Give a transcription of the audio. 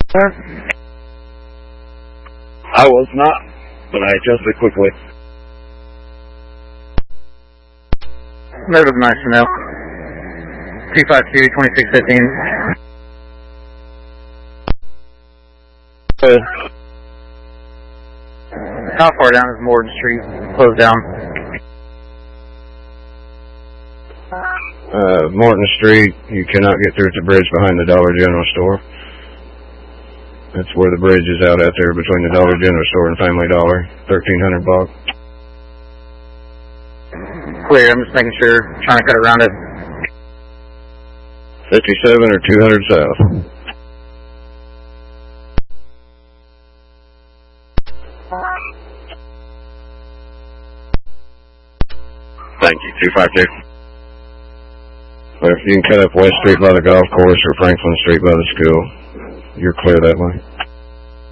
I was not, but I adjusted quickly. That was nice to know. 252, 2615. How far down is Morton Street closed down? Morton Street, you cannot get through the bridge behind the Dollar General store. That's where the bridge is out there between the Dollar General store and Family Dollar. 1300 block. Clear, I'm just making sure, trying to cut around it. 57 or 200 south. Thank you, 252. But if you can cut up West Street by the golf course or Franklin Street by the school, you're clear that way.